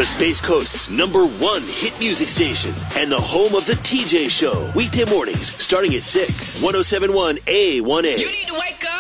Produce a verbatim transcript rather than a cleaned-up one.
The Space Coast's number one hit music station and the home of the T J Show. Weekday mornings starting at six. one oh seven point one A one A. You need to wake up.